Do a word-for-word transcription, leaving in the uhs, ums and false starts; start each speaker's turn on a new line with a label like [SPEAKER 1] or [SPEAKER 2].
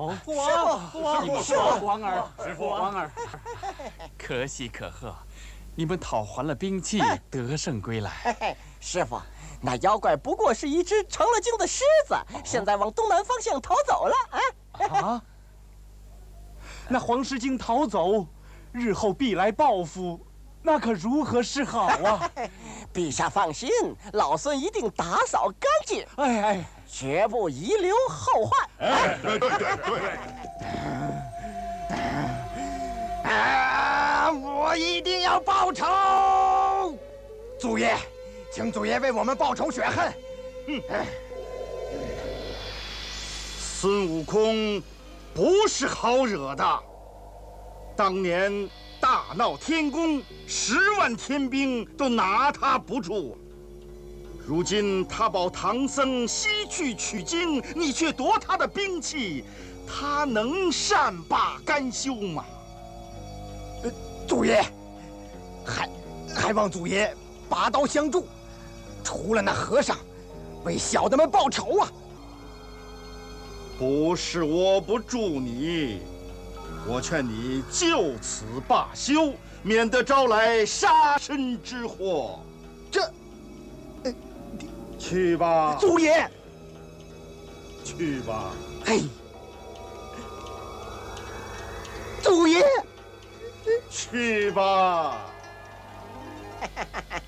[SPEAKER 1] 哦，父王，父王，
[SPEAKER 2] 师傅，
[SPEAKER 1] 王儿，
[SPEAKER 2] 师傅，
[SPEAKER 1] 王儿，可喜可贺，你们讨还了兵器，得胜归来。
[SPEAKER 3] 师傅，那妖怪不过是一只成了精的狮子，现在往东南方向逃走了。啊
[SPEAKER 1] 啊！那黄狮精逃走，日后必来报复。 那可如何是好啊？
[SPEAKER 3] 陛下放心，老孙一定打扫干净。
[SPEAKER 1] 哎哎，
[SPEAKER 3] 绝不遗留后患。
[SPEAKER 2] 哎，对对对对。
[SPEAKER 4] 啊！我一定要报仇！祖爷，请祖爷为我们报仇雪恨。
[SPEAKER 2] 嗯。孙悟空不是好惹的，当年。 大闹天宫，十万天兵都拿他不住。如今他保唐僧西去取经，你却夺他的兵器，他能善罢甘休吗？
[SPEAKER 4] 呃，祖爷，还还望祖爷拔刀相助，除了那和尚，为小的们报仇啊！
[SPEAKER 2] 不是我不助你。 我劝你就此罢休，免得招来杀身之祸。
[SPEAKER 4] 这，呃，
[SPEAKER 2] 去吧，
[SPEAKER 4] 祖爷。
[SPEAKER 2] 去吧。
[SPEAKER 4] 嘿，祖爷，
[SPEAKER 2] 去吧。